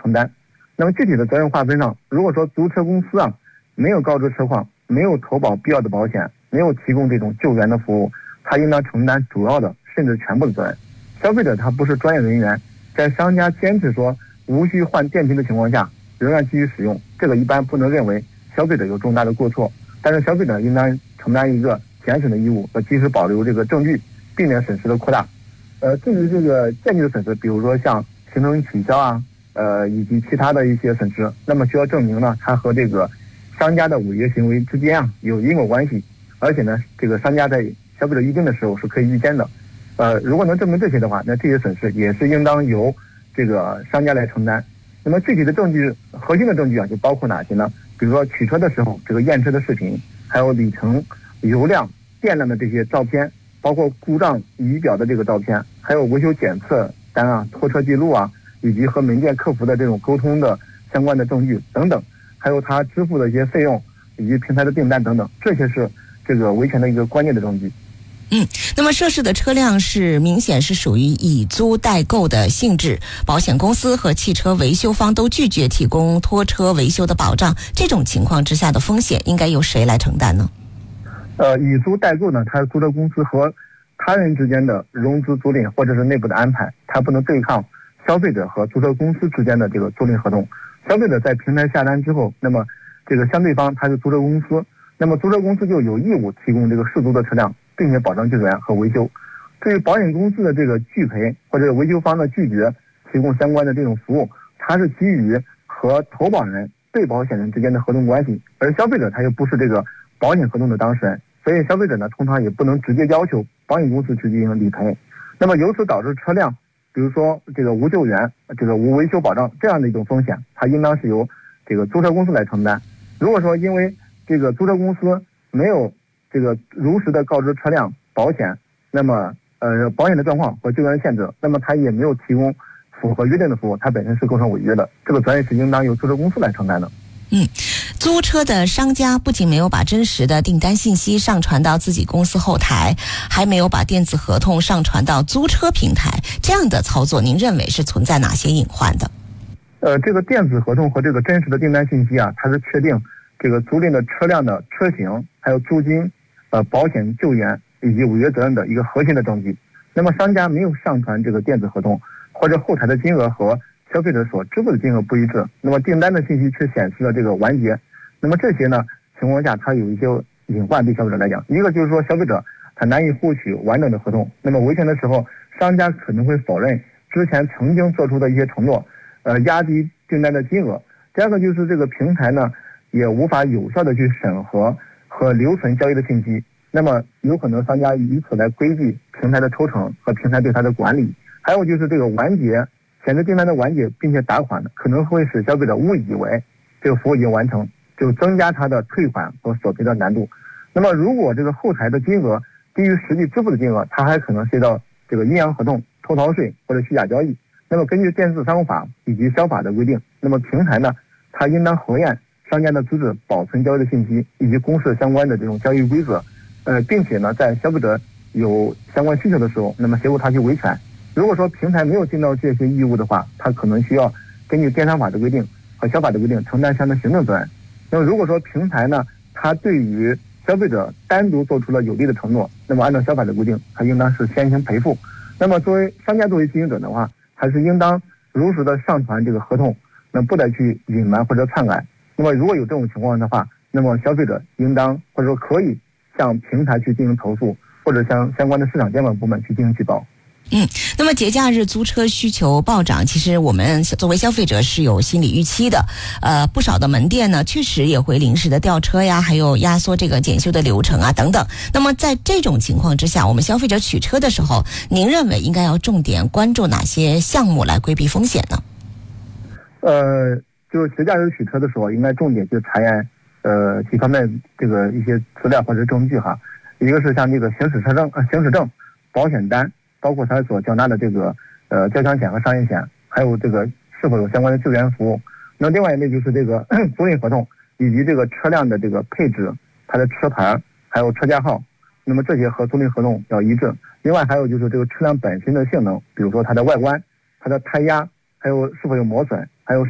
承担。那么具体的责任划分上，如果说租车公司没有告知车况，没有投保必要的保险，没有提供这种救援的服务，他应当承担主要的甚至全部的责任。消费者他不是专业人员，在商家坚持说无需换电瓶的情况下仍然继续使用，这个一般不能认为消费者有重大的过错，但是消费者应当承担一个检审的义务和及时保留这个证据，避免损失的扩大。至于这个间接的损失，比如说像行程取消以及其他的一些损失，那么需要证明呢，它和这个商家的违约行为之间有因果关系，而且呢，这个商家在消费者预定的时候是可以预见的。如果能证明这些的话，那这些损失也是应当由这个商家来承担。那么具体的证据，核心的证据就包括哪些呢？比如说取车的时候这个验车的视频，还有里程、油量、电量的这些照片，包括故障仪表的这个照片，还有维修检测单拖车记录以及和门店客服的这种沟通的相关的证据等等，还有他支付的一些费用以及平台的订单等等，这些是这个维权的一个关键的证据。 那么涉事的车辆明显是属于以租代购的性质，保险公司和汽车维修方都拒绝提供拖车维修的保障，这种情况之下的风险应该由谁来承担呢？ 以租代购呢，它是租车公司和他人之间的融资租赁或者是内部的安排，它不能对抗消费者和租车公司之间的这个租赁合同。消费者在平台下单之后，那么这个相对方它是租车公司，那么租车公司就有义务提供这个适租的车辆，并且保障救援和维修。至于保险公司的这个拒赔或者维修方的拒绝提供相关的这种服务，它是基于和投保人、被保险人之间的合同关系，而消费者他又不是这个保险合同的当事人，所以消费者呢通常也不能直接要求保险公司去进行理赔。那么由此导致车辆比如说这个无救援、这个无维修保障这样的一种风险，它应当是由这个租车公司来承担。如果说因为这个租车公司没有这个如实的告知车辆保险，那么保险的状况和救援的限制，那么他也没有提供符合约定的服务，它本身是构成违约的，这个责任是应当由租车公司来承担的。 租车的商家不仅没有把真实的订单信息上传到自己公司后台，还没有把电子合同上传到租车平台，这样的操作您认为是存在哪些隐患的？ 这个电子合同和这个真实的订单信息它是确定这个租赁的车辆的车型、还有租金、保险救援以及违约责任的一个核心的证据。那么商家没有上传这个电子合同，或者后台的金额和消费者所支付的金额不一致，那么订单的信息却显示了这个完结，那么这些呢情况下它有一些隐患，对消费者来讲，一个就是说消费者他难以获取完整的合同，那么维权的时候商家可能会否认之前曾经做出的一些承诺，压低订单的金额。第二个就是这个平台呢也无法有效的去审核和留存交易的信息，那么有可能商家以此来规避平台的抽成和平台对它的管理。还有就是这个完结显示订单的完结并且打款，可能会使消费者误以为这个服务已经完成，就增加它的退款和索赔的难度。那么如果这个后台的金额低于实际支付的金额，它还可能涉及到这个阴阳合同、偷逃税或者虚假交易。那么根据电子商务法以及消法的规定，那么平台呢它应当核验商家的资质、保存交易的信息以及公示相关的这种交易规则，并且呢在消费者有相关需求的时候，那么协助他去维权。如果说平台没有尽到这些义务的话，他可能需要根据电商法的规定和消法的规定承担相应的行政责任。那么如果说平台呢，它对于消费者单独做出了有利的承诺，那么按照消法的规定，它应当是先行赔付。那么作为商家作为经营者的话，还是应当如实的上传这个合同，那不得去隐瞒或者篡改。那么如果有这种情况的话，那么消费者应当或者说可以向平台去进行投诉，或者向相关的市场监管部门去进行举报。 那么节假日租车需求暴涨，其实我们作为消费者是有心理预期的。不少的门店呢，确实也会临时的调车呀，还有压缩这个检修的流程等等。那么在这种情况之下，我们消费者取车的时候，您认为应该要重点关注哪些项目来规避风险呢？ 就是节假日取车的时候，应该重点去查验几方面这个一些资料或者证据一个是像这个行驶证、保险单，包括他所缴纳的这个交强险和商业险，还有这个是否有相关的救援服务。那另外一类就是这个租赁合同以及这个车辆的这个配置、它的车牌还有车架号，那么这些和租赁合同要一致。另外还有就是这个车辆本身的性能，比如说它的外观、它的胎压，还有是否有磨损，还有